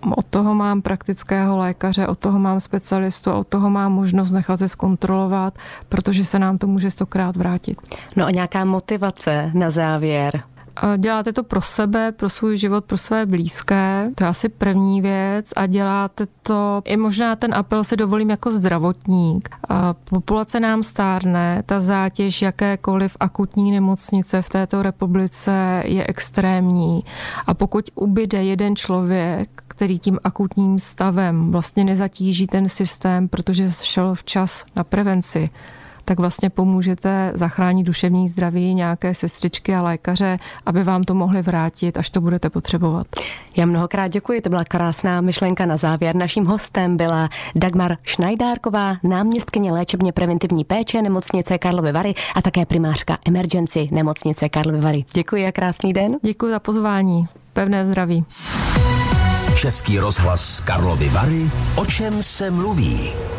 Od toho mám praktického lékaře, od toho mám specialistu, od toho mám možnost nechat se zkontrolovat, protože se nám to může 100krát vrátit. No a nějaká motivace na závěr? Děláte to pro sebe, pro svůj život, pro své blízké. To je asi první věc. A děláte to, i možná ten apel si dovolím jako zdravotník. Populace nám stárne, ta zátěž jakékoliv akutní nemocnice v této republice je extrémní. A pokud ubyde jeden člověk, který tím akutním stavem vlastně nezatíží ten systém, protože šel včas na prevenci, tak vlastně pomůžete zachránit duševní zdraví nějaké sestřičky a lékaře, aby vám to mohli vrátit, až to budete potřebovat. Já mnohokrát děkuji, to byla krásná myšlenka na závěr. Naším hostem byla Dagmar Šnajdárková, náměstkyně léčebně preventivní péče nemocnice Karlovy Vary a také primářka Emergency nemocnice Karlovy Vary. Děkuji a krásný den. Děkuji za pozvání. Pevné zdraví. Český rozhlas Karlovy Vary. O čem se mluví?